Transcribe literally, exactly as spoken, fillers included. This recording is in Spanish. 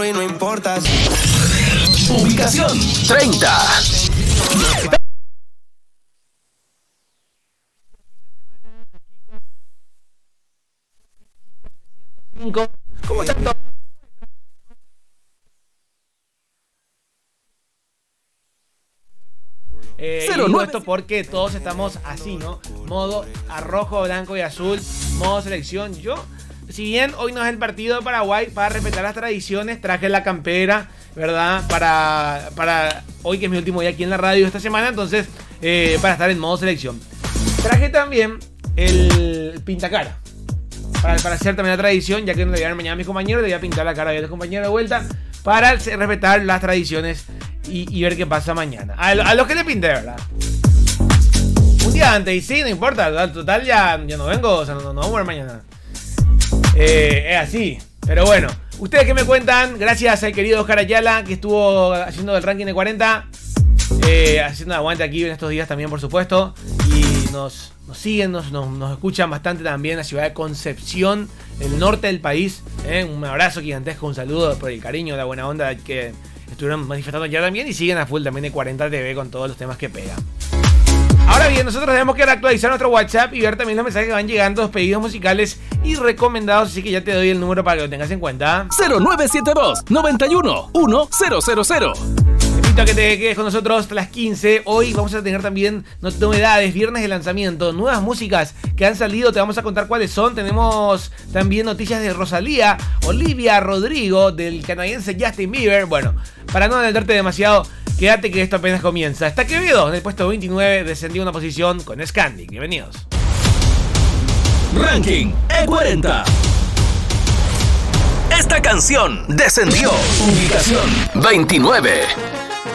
Y no importa. Ubicación treinta. ¿Cómo están todos? Eh, y digo esto porque todos estamos así, ¿no? Modo a rojo, blanco y azul, modo selección. Yo, si bien hoy no es el partido de Paraguay, para respetar las tradiciones, traje la campera, ¿verdad? Para, para hoy, que es mi último día aquí en la radio esta semana, entonces, eh, para estar en modo selección. Traje también el pintacara. Para, para hacer también la tradición, ya que no le voy a dar mañana a mis compañeros, le voy a pintar la cara a los compañeros de vuelta, para respetar las tradiciones y, y ver qué pasa mañana. A, a los que le pinté, ¿verdad? Un día antes, y sí, no importa, total ya, ya no vengo, o sea, no, no, no vamos a ver mañana. Eh, es así, pero bueno. Ustedes que me cuentan, gracias al querido Oscar Ayala, que estuvo haciendo el ranking de cuarenta, eh, haciendo aguante aquí en estos días también, por supuesto, y nos... Nos siguen, nos, nos, nos escuchan bastante también en la ciudad de Concepción, el norte del país. ¿eh? Un abrazo gigantesco, un saludo por el cariño, la buena onda que estuvieron manifestando ayer también. Y siguen a full también de cuarenta T V con todos los temas que pegan. Ahora bien, nosotros tenemos que actualizar nuestro WhatsApp y ver también los mensajes que van llegando, los pedidos musicales y recomendados. Así que ya te doy el número para que lo tengas en cuenta. cero nueve siete dos, noventa y uno, uno cero cero cero. Te invito a que te quedes con nosotros hasta las quince. Hoy vamos a tener también novedades, viernes de lanzamiento, nuevas músicas que han salido. Te vamos a contar cuáles son. Tenemos también noticias de Rosalía, Olivia Rodrigo, del canadiense Justin Bieber. Bueno, para no adelantarte demasiado, quédate que esto apenas comienza. Hasta Quevedo, en el puesto veintinueve, descendió una posición con Scandic. Bienvenidos. Ranking E cuarenta. Esta canción descendió. Ubicación veintinueve.